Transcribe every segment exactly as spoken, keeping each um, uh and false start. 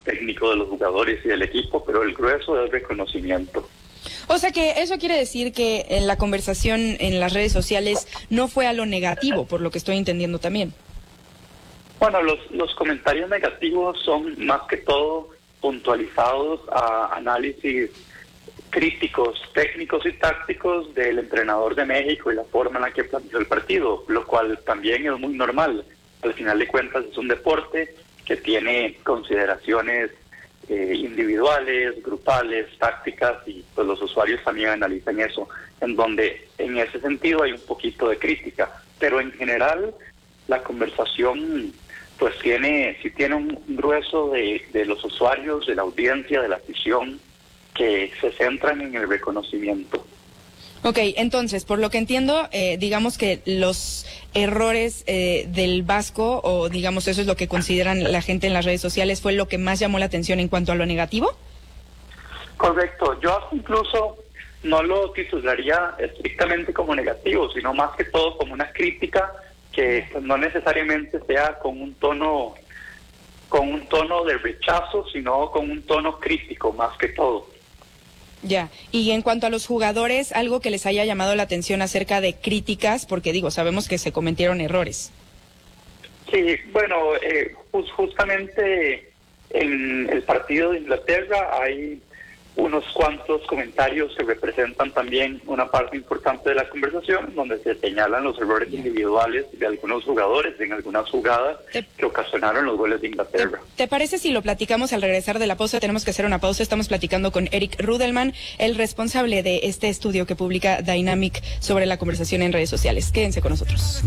técnico de los jugadores y del equipo, pero el grueso es reconocimiento. O sea que eso quiere decir que en la conversación en las redes sociales no fue a lo negativo, por lo que estoy entendiendo también. Bueno, los, los comentarios negativos son más que todo puntualizados a análisis críticos, técnicos y tácticos del entrenador de México y la forma en la que planteó el partido, lo cual también es muy normal. Al final de cuentas es un deporte que tiene consideraciones eh, individuales, grupales, tácticas, y pues los usuarios también analizan eso, en donde en ese sentido hay un poquito de crítica, pero en general la conversación pues tiene, sí tiene un grueso de, de los usuarios, de la audiencia, de la afición, que se centran en el reconocimiento. Ok, entonces, por lo que entiendo, eh, digamos que los errores eh, del Vasco, o digamos eso es lo que consideran la gente en las redes sociales, fue lo que más llamó la atención en cuanto a lo negativo. Correcto, yo incluso no lo titularía estrictamente como negativo, sino más que todo como una crítica que no necesariamente sea con un tono con un tono de rechazo, sino con un tono crítico más que todo. Ya, y en cuanto a los jugadores, algo que les haya llamado la atención acerca de críticas, porque digo, sabemos que se cometieron errores. Sí, bueno, eh, pues justamente en el partido de Inglaterra hay unos cuantos comentarios que representan también una parte importante de la conversación, donde se señalan los errores individuales de algunos jugadores en algunas jugadas te, que ocasionaron los goles de Inglaterra. ¿Te, ¿Te parece si lo platicamos al regresar de la pausa? Tenemos que hacer una pausa. Estamos platicando con Eric Rudelman, el responsable de este estudio que publica Dynamic sobre la conversación en redes sociales. Quédense con nosotros.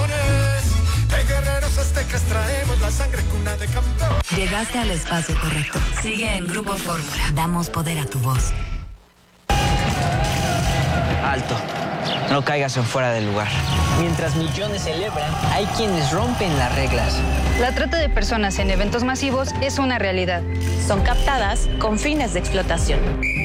Llegaste al espacio correcto. Sigue en Grupo Fórmula. Damos poder a tu voz. Alto. No caigas en fuera del lugar. Mientras millones celebran, hay quienes rompen las reglas. La trata de personas en eventos masivos es una realidad. Son captadas con fines de explotación.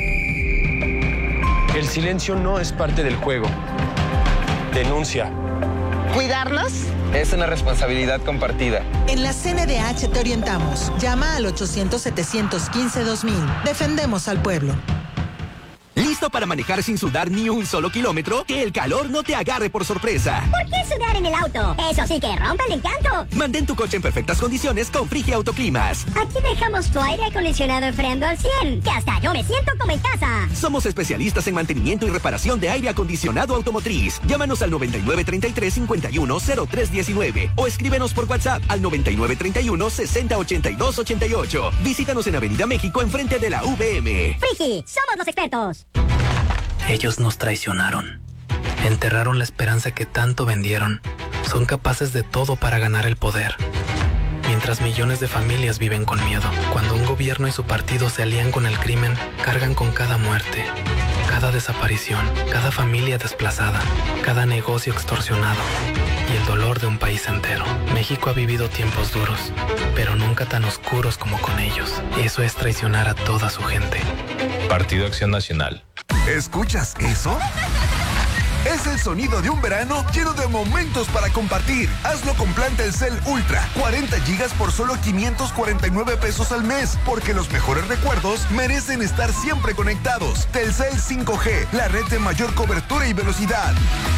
El silencio no es parte del juego. Denuncia. ¿Cuidarlos? Es una responsabilidad compartida. En la C N D H te orientamos. Llama al ochocientos, setecientos quince, dos mil. Defendemos al pueblo. ¿Listo para manejar sin sudar ni un solo kilómetro? Que el calor no te agarre por sorpresa. ¿Por qué sudar en el auto? Eso sí que rompe el encanto. Mantén tu coche en perfectas condiciones con Frigia Autoclimas. Aquí dejamos tu aire acondicionado enfriando al cien, que hasta yo me siento como en casa. Somos especialistas en mantenimiento y reparación de aire acondicionado automotriz. Llámanos al noventa y nueve, treinta y tres, cincuenta y uno, cero tres diecinueve o escríbenos por WhatsApp al noventa y nueve, treinta y uno, sesenta, ochenta y dos, ochenta y ocho. Visítanos en Avenida México, enfrente de la U V M. Frigi, somos los expertos. Ellos nos traicionaron. Enterraron la esperanza que tanto vendieron. Son capaces de todo para ganar el poder. Mientras millones de familias viven con miedo. Cuando un gobierno y su partido se alían con el crimen, cargan con cada muerte, cada desaparición, cada familia desplazada, cada negocio extorsionado y el dolor de un país entero. México ha vivido tiempos duros, pero nunca tan oscuros como con ellos. Eso es traicionar a toda su gente. Partido Acción Nacional. ¿Escuchas eso? Es el sonido de un verano lleno de momentos para compartir. Hazlo con plan Telcel Ultra. cuarenta gigas por solo quinientos cuarenta y nueve pesos al mes. Porque los mejores recuerdos merecen estar siempre conectados. Telcel cinco G, la red de mayor cobertura y velocidad.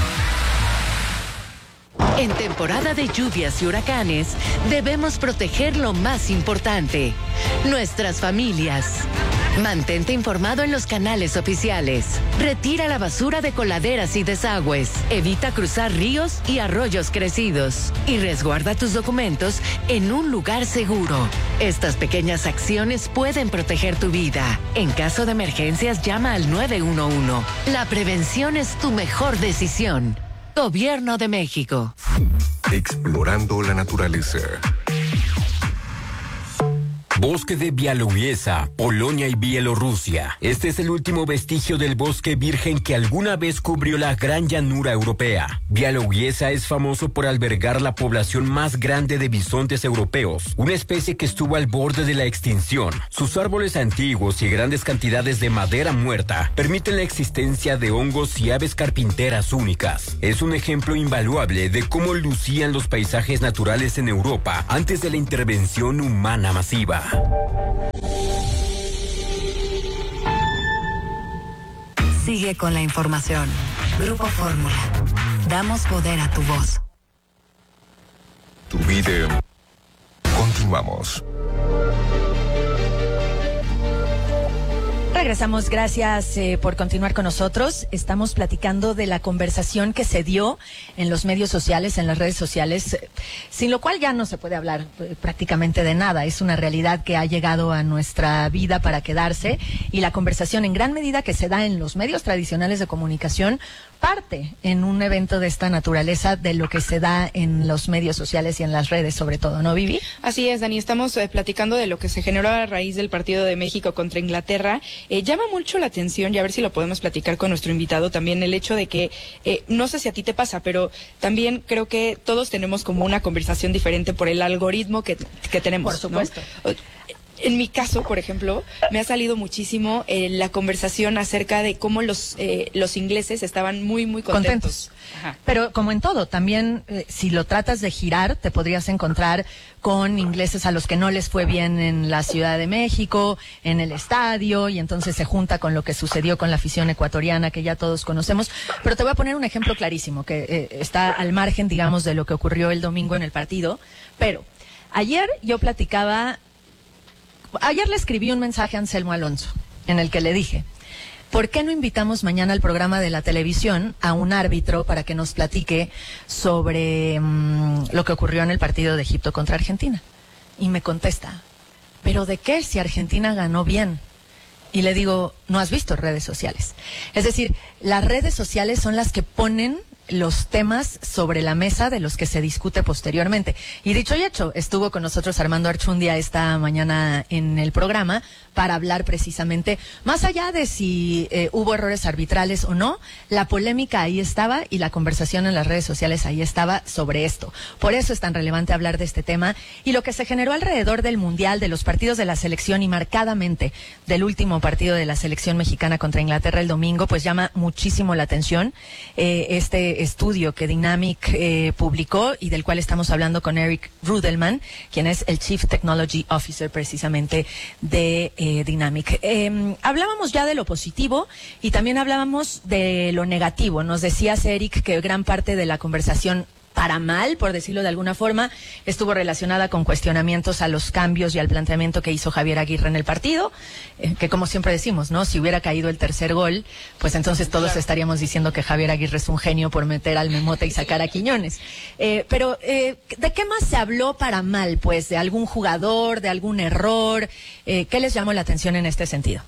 En temporada de lluvias y huracanes, debemos proteger lo más importante, nuestras familias. Mantente informado en los canales oficiales. Retira la basura de coladeras y desagües. Evita cruzar ríos y arroyos crecidos. Y resguarda tus documentos en un lugar seguro. Estas pequeñas acciones pueden proteger tu vida. En caso de emergencias, llama al nueve uno uno. La prevención es tu mejor decisión. Gobierno de México. Explorando la naturaleza. Bosque de Białowieża, Polonia y Bielorrusia. Este es el último vestigio del bosque virgen que alguna vez cubrió la gran llanura europea. Białowieża es famoso por albergar la población más grande de bisontes europeos, una especie que estuvo al borde de la extinción. Sus árboles antiguos y grandes cantidades de madera muerta permiten la existencia de hongos y aves carpinteras únicas. Es un ejemplo invaluable de cómo lucían los paisajes naturales en Europa antes de la intervención humana masiva. Sigue con la información. Grupo Fórmula. Damos poder a tu voz. Tu vida. Continuamos. Regresamos, gracias eh, por continuar con nosotros. Estamos platicando de la conversación que se dio en los medios sociales, en las redes sociales, eh, sin lo cual ya no se puede hablar eh, prácticamente de nada. Es una realidad que ha llegado a nuestra vida para quedarse, y la conversación en gran medida que se da en los medios tradicionales de comunicación parte en un evento de esta naturaleza de lo que se da en los medios sociales y en las redes sobre todo, ¿no, Vivi? Así es, Dani, estamos eh, platicando de lo que se generó a raíz del partido de México contra Inglaterra. Eh, llama mucho la atención, y a ver si lo podemos platicar con nuestro invitado también, el hecho de que, eh, no sé si a ti te pasa, pero también creo que todos tenemos como una conversación diferente por el algoritmo que, que tenemos. Por supuesto. ¿No? En mi caso, por ejemplo, me ha salido muchísimo eh, la conversación acerca de cómo los eh, los ingleses estaban muy, muy contentos. Contentos. Pero como en todo, también eh, si lo tratas de girar, te podrías encontrar con ingleses a los que no les fue bien en la Ciudad de México, en el estadio, y entonces se junta con lo que sucedió con la afición ecuatoriana, que ya todos conocemos. Pero te voy a poner un ejemplo clarísimo, que eh, está al margen, digamos, de lo que ocurrió el domingo en el partido. Pero ayer yo platicaba... Ayer le escribí un mensaje a Anselmo Alonso, en el que le dije, ¿por qué no invitamos mañana al programa de la televisión a un árbitro para que nos platique sobre mmm, lo que ocurrió en el partido de Egipto contra Argentina? Y me contesta, ¿pero de qué si Argentina ganó bien? Y le digo, ¿no has visto redes sociales? Es decir, las redes sociales son las que ponen los temas sobre la mesa de los que se discute posteriormente. Y dicho y hecho, estuvo con nosotros Armando Archundia esta mañana en el programa para hablar precisamente, más allá de si eh, hubo errores arbitrales o no, la polémica ahí estaba y la conversación en las redes sociales ahí estaba sobre esto. Por eso es tan relevante hablar de este tema y lo que se generó alrededor del Mundial, de los partidos de la selección y marcadamente del último partido de la selección mexicana contra Inglaterra el domingo, pues llama muchísimo la atención. Eh, este estudio que Dynamic eh, publicó y del cual estamos hablando con Eric Rudelman, quien es el Chief Technology Officer precisamente de eh, Dynamic. Eh, hablábamos ya de lo positivo y también hablábamos de lo negativo. Nos decías, Eric, que gran parte de la conversación para mal, por decirlo de alguna forma, estuvo relacionada con cuestionamientos a los cambios y al planteamiento que hizo Javier Aguirre en el partido, eh, que como siempre decimos, ¿no? Si hubiera caído el tercer gol, pues entonces todos claro. estaríamos diciendo que Javier Aguirre es un genio por meter al Memote y sacar a Quiñones. Eh, pero, eh, ¿de qué más se habló para mal? Pues, ¿de algún jugador, de algún error? Eh, ¿Qué les llamó la atención en este sentido?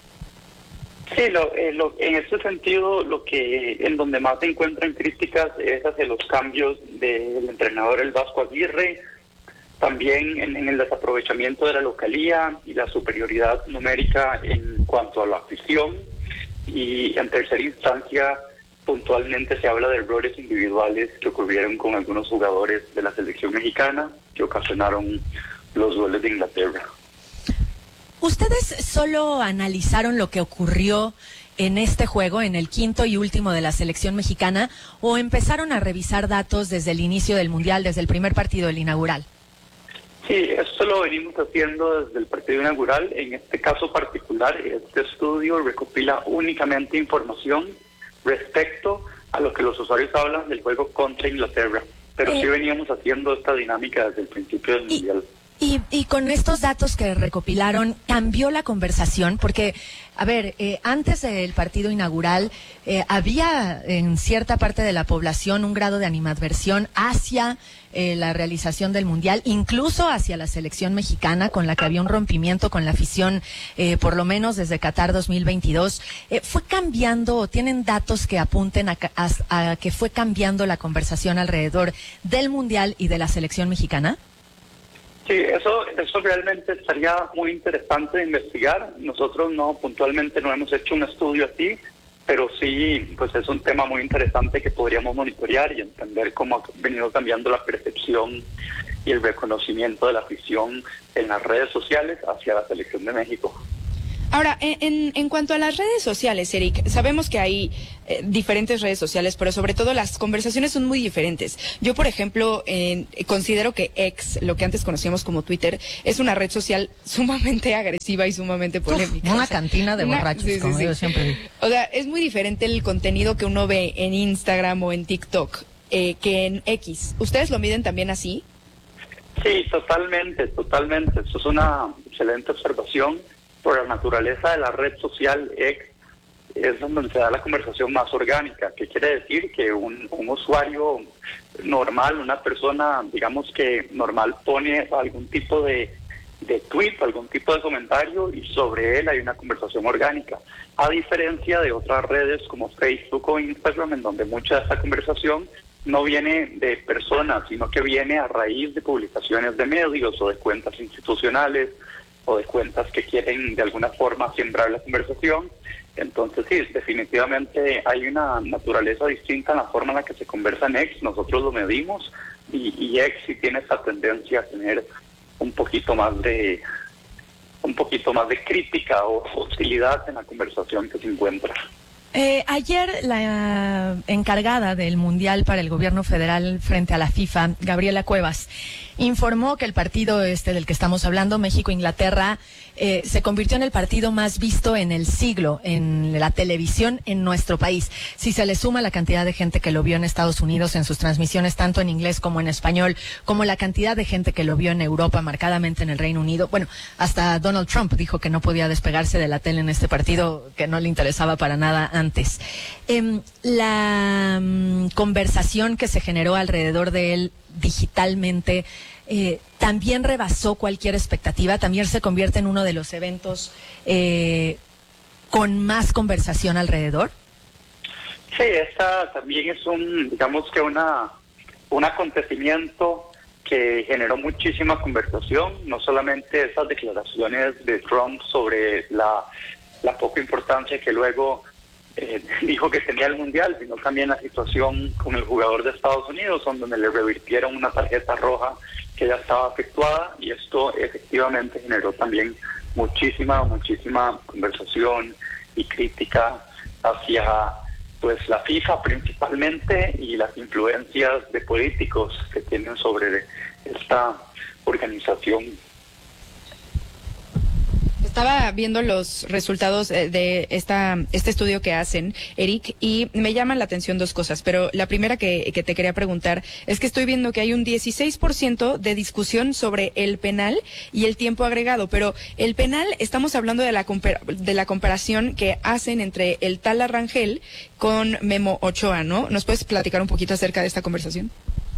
Sí, lo, eh, lo, en ese sentido, lo que en donde más se encuentran críticas es hacia los cambios del entrenador el Vasco Aguirre, también en, en el desaprovechamiento de la localía y la superioridad numérica en cuanto a la afición, y en tercera instancia puntualmente se habla de errores individuales que ocurrieron con algunos jugadores de la selección mexicana que ocasionaron los goles de Inglaterra. ¿Ustedes solo analizaron lo que ocurrió en este juego, en el quinto y último de la selección mexicana, o empezaron a revisar datos desde el inicio del Mundial, desde el primer partido del inaugural? Sí, esto lo venimos haciendo desde el partido inaugural. En este caso particular, este estudio recopila únicamente información respecto a lo que los usuarios hablan del juego contra Inglaterra. Pero eh, sí veníamos haciendo esta dinámica desde el principio del y, Mundial. Y, y con estos datos que recopilaron, ¿cambió la conversación? Porque, a ver, eh, antes del partido inaugural, eh, había en cierta parte de la población un grado de animadversión hacia eh, la realización del Mundial, incluso hacia la selección mexicana, con la que había un rompimiento con la afición, eh, por lo menos desde Qatar dos mil veintidós. Eh, ¿Fue cambiando o tienen datos que apunten a, a, a que fue cambiando la conversación alrededor del Mundial y de la selección mexicana? Sí, eso eso realmente estaría muy interesante de investigar. Nosotros no, puntualmente no hemos hecho un estudio así, pero sí, pues es un tema muy interesante que podríamos monitorear y entender cómo ha venido cambiando la percepción y el reconocimiento de la afición en las redes sociales hacia la selección de México. Ahora, en, en cuanto a las redes sociales, Eric, sabemos que hay eh, diferentes redes sociales, pero sobre todo las conversaciones son muy diferentes. Yo, por ejemplo, eh, considero que X, lo que antes conocíamos como Twitter, es una red social sumamente agresiva y sumamente polémica. Uf, una o sea, cantina de una, borrachos, sí, sí, como sí. yo siempre digo. O sea, es muy diferente el contenido que uno ve en Instagram o en TikTok eh, que en X. ¿Ustedes lo miden también así? Sí, totalmente, totalmente. Eso es una excelente observación. Por la naturaleza de la red social X es donde se da la conversación más orgánica, que quiere decir que un, un usuario normal, una persona, digamos que normal, pone algún tipo de, de tweet, algún tipo de comentario y sobre él hay una conversación orgánica. A diferencia de otras redes como Facebook o Instagram, en donde mucha de esta conversación no viene de personas, sino que viene a raíz de publicaciones de medios o de cuentas institucionales o de cuentas que quieren de alguna forma sembrar la conversación. Entonces sí, definitivamente hay una naturaleza distinta en la forma en la que se conversa en X. Nosotros lo medimos y, y X sí tiene esa tendencia a tener un poquito más de un poquito más de crítica o hostilidad en la conversación que se encuentra. Eh, ayer la encargada del Mundial para el Gobierno Federal frente a la FIFA, Gabriela Cuevas, informó que el partido este del que estamos hablando, México-Inglaterra, eh, se convirtió en el partido más visto en el siglo en la televisión en nuestro país. Si se le suma la cantidad de gente que lo vio en Estados Unidos en sus transmisiones, tanto en inglés como en español, como la cantidad de gente que lo vio en Europa, marcadamente en el Reino Unido. Bueno, hasta Donald Trump dijo que no podía despegarse de la tele en este partido, que no le interesaba para nada antes. Eh, la um, conversación que se generó alrededor de él digitalmente eh, también rebasó cualquier expectativa, también se convierte en uno de los eventos eh, con más conversación alrededor. Sí, esta también es un, digamos que una un acontecimiento que generó muchísima conversación, no solamente esas declaraciones de Trump sobre la, la poca importancia que luego Eh, dijo que tenía el Mundial, sino también la situación con el jugador de Estados Unidos, donde le revirtieron una tarjeta roja que ya estaba efectuada, y esto efectivamente generó también muchísima, muchísima conversación y crítica hacia pues la FIFA principalmente y las influencias de políticos que tienen sobre esta organización. Estaba viendo los resultados de esta este estudio que hacen, Eric, y me llaman la atención dos cosas, pero la primera que, que te quería preguntar es que estoy viendo que hay un dieciséis por ciento de discusión sobre el penal y el tiempo agregado, pero el penal, estamos hablando de la de la comparación que hacen entre el Tala Rangel con Memo Ochoa, ¿no? ¿Nos puedes platicar un poquito acerca de esta conversación?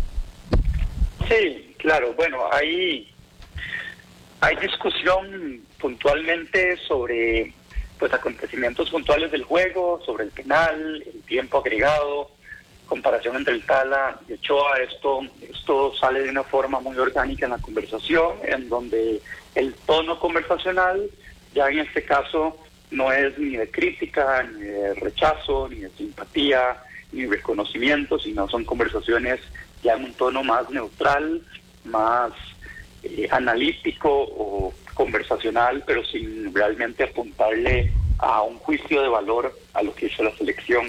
Sí, claro, bueno, hay, hay discusión puntualmente sobre pues acontecimientos puntuales del juego, sobre el penal, el tiempo agregado, comparación entre el Tala y Ochoa. Esto, esto sale de una forma muy orgánica en la conversación, en donde el tono conversacional ya en este caso no es ni de crítica, ni de rechazo, ni de simpatía, ni de reconocimiento, sino son conversaciones ya en un tono más neutral, más eh, analítico o conversacional, pero sin realmente apuntarle a un juicio de valor a lo que hizo la selección.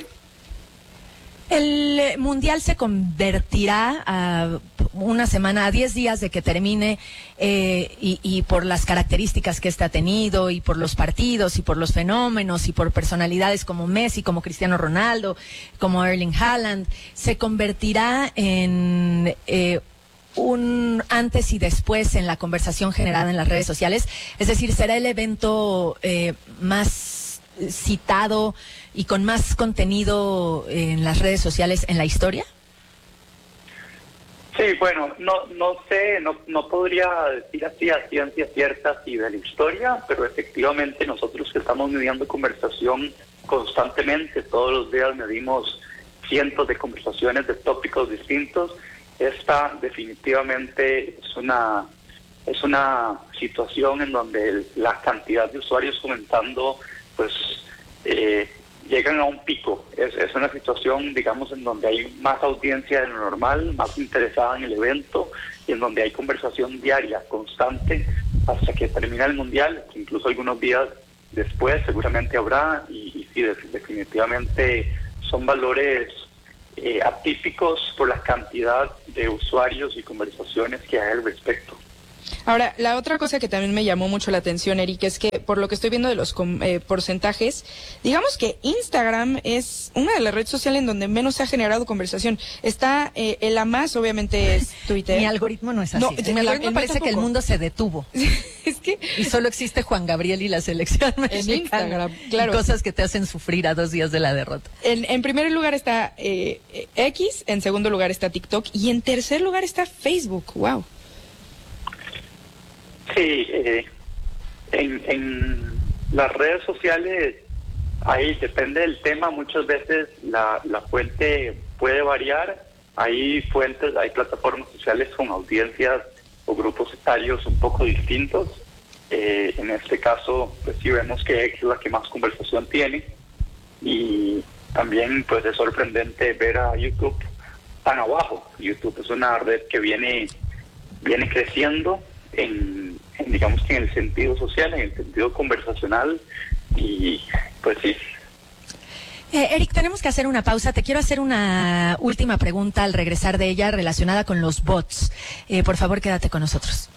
El Mundial se convertirá a una semana, a diez días de que termine, eh, y, y por las características que este ha tenido, y por los partidos, y por los fenómenos, y por personalidades como Messi, como Cristiano Ronaldo, como Erling Haaland, se convertirá en eh, un antes y después en la conversación generada en las redes sociales. Es decir, será el evento eh, más citado y con más contenido en las redes sociales en la historia. Sí, bueno, no no sé, no no podría decir así a ciencia cierta si de la historia, pero efectivamente nosotros que estamos midiendo conversación constantemente, todos los días medimos cientos de conversaciones de tópicos distintos. Esta definitivamente es una es una situación en donde el, la cantidad de usuarios comentando pues eh, llegan a un pico. Es, es una situación, digamos, en donde hay más audiencia de lo normal, más interesada en el evento, y en donde hay conversación diaria, constante, hasta que termina el Mundial. Incluso algunos días después seguramente habrá, y, y sí, definitivamente son valores eh, atípicos por la cantidad de usuarios y conversaciones que hay al respecto. Ahora, la otra cosa que también me llamó mucho la atención, Eric, es que por lo que estoy viendo de los eh, porcentajes, digamos que Instagram es una de las redes sociales en donde menos se ha generado conversación. Está eh, el a más, obviamente es Twitter. Mi algoritmo no es así. No, Mi algoritmo el parece que el mundo se detuvo. Es que y solo existe Juan Gabriel y la selección mexicana. En Instagram, claro. Y cosas que te hacen sufrir a dos días de la derrota. En, en primer lugar está eh, X, en segundo lugar está TikTok y en tercer lugar está Facebook. Wow. Sí, eh, en, en las redes sociales, ahí depende del tema, muchas veces la, la fuente puede variar. Hay fuentes, hay plataformas sociales con audiencias o grupos etarios un poco distintos. Eh, en este caso, pues sí vemos que X es la que más conversación tiene. Y también pues es sorprendente ver a YouTube tan abajo. YouTube es una red que viene, viene creciendo en, en digamos que en el sentido social, en el sentido conversacional, y pues sí. Eh, Eric, tenemos que hacer una pausa. Te quiero hacer una última pregunta al regresar de ella relacionada con los bots. Eh, por favor, quédate con nosotros.